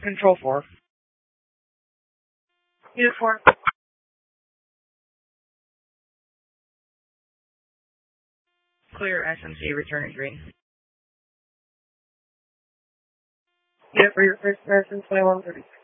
Control 4. Unit 4. Clear SMC, return at green. Unit for your first person, 2130.